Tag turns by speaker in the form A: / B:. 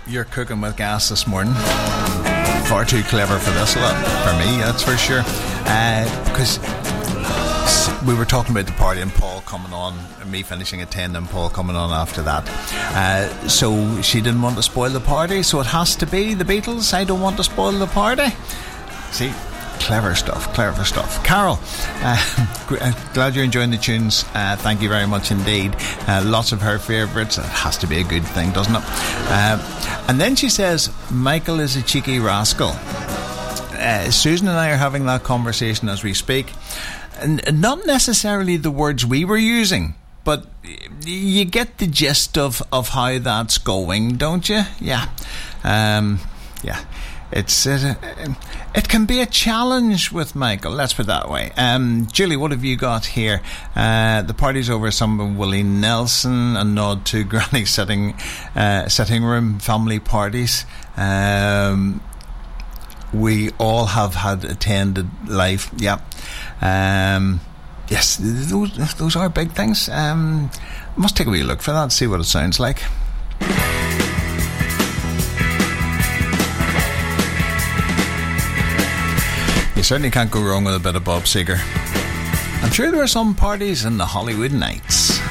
A: you're cooking with gas this morning. Far too clever for this lot, for me, that's for sure. Because we were talking about the party and Paul coming on, and me finishing at 10 and Paul coming on after that. So she didn't want to spoil the party, so it has to be the Beatles. I don't want to spoil the party. See, clever stuff. Carol, glad you're enjoying the tunes. Thank you very much indeed. Lots of her favourites. It has to be a good thing, doesn't it? And then she says, Michael is a cheeky rascal. Susan and I are having that conversation as we speak. And not necessarily the words we were using, but you get the gist of how that's going, don't you? Yeah. It can be a challenge with Michael, let's put it that way. Julie, what have you got here? The party's over, some of Willie Nelson, a nod to Granny's sitting room family parties. We all have had attended live. Yeah. Yes, those are big things. Must take a wee look for that, see what it sounds like. You certainly can't go wrong with a bit of Bob Seger. I'm sure there are some parties in the Hollywood Nights.